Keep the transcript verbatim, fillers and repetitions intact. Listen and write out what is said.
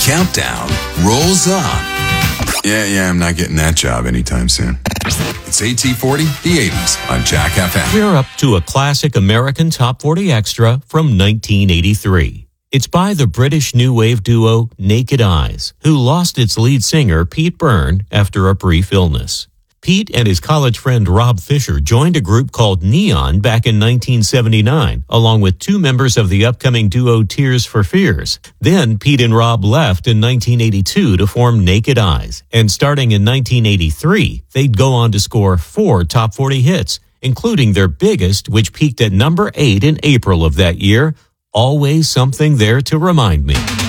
countdown rolls on. Yeah, yeah, I'm not getting that job anytime soon. It's A T forty, the eighties on Jack F M. We're up to a classic American Top forty Extra from nineteen eighty-three. It's by the British new wave duo Naked Eyes, who lost its lead singer Pete Byrne after a brief illness. Pete and his college friend Rob Fisher joined a group called Neon back in nineteen seventy-nine, along with two members of the upcoming duo Tears for Fears. Then Pete and Rob left in nineteen eighty-two to form Naked Eyes, and starting in nineteen eighty-three, they'd go on to score four top forty hits, including their biggest, which peaked at number eight in April of that year, Always Something There to Remind Me.